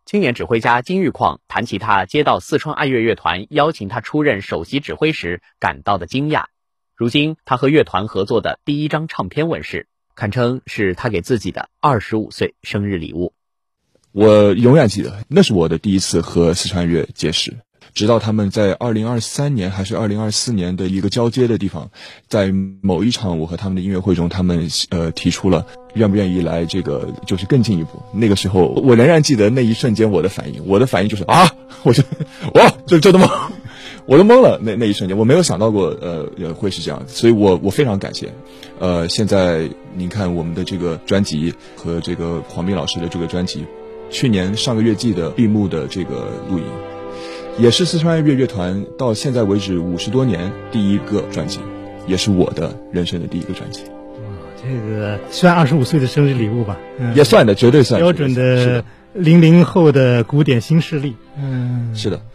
青年指挥家金玉矿谈起他接到四川爱乐乐团邀请他出任首席指挥时感到的惊讶。如今他和乐团合作的第一张唱片问世，堪称是他给自己的25岁生日礼物。 我永远记得，那是我的第一次和四川乐结识。直到他们在2023年还是2024年的一个交接的地方，在某一场我和他们的音乐会中，他们提出了愿不愿意来这个就是更进一步。那个时候我仍然记得那一瞬间我的反应就是啊，这都懵，我都懵了。那一瞬间我没有想到过会是这样，所以我非常感谢。现在您看我们的这个专辑和这个黄斌老师的这个专辑，去年上个月季的闭幕的这个录影，也是四川爱乐乐团到现在为止50多年第一个专辑，也是我的人生的第一个专辑。 这个算25岁的生日礼物吧？ 也算的，绝对算。 标准的00后的古典新势力。 是的。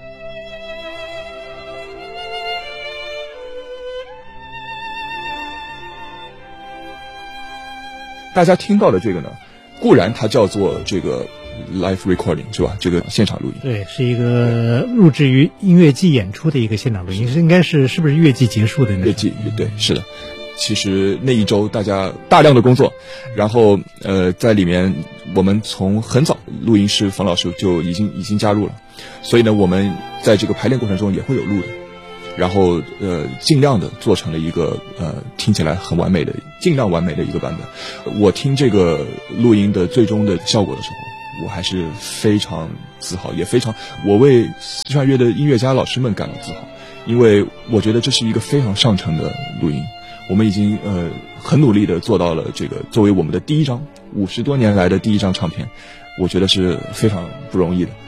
大家听到的这个呢，固然它叫做这个live recording 是吧？这个现场录音， 对，是一个录制于音乐季演出的一个现场录音，应该是不是乐季结束的那？乐季，对，是的。其实那一周大家大量的工作，然后在里面我们从很早录音师冯老师就已经加入了，所以呢我们在这个排练过程中也会有录的，然后尽量的做成了一个听起来很完美的，尽量完美的一个版本。我听这个录音的最终的效果的时候，我还是非常自豪，也非常我为四川乐的音乐家老师们感到自豪，因为我觉得这是一个非常上乘的录音。我们已经很努力的做到了这个作为我们的第一张50多年来的第一张唱片，我觉得是非常不容易的。